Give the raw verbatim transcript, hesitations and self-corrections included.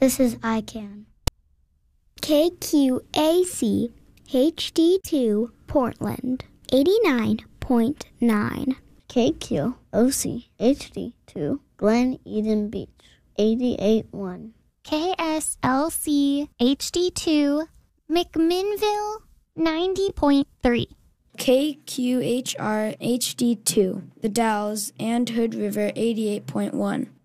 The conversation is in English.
This is I C A N. K Q A C H D two Portland, eighty-nine point nine. K Q O C H D two Glen Eden Beach, eighty-eight point one. K S L C H D two McMinnville, ninety point three. K Q H R H D two The Dalles and Hood River, eighty-eight point one.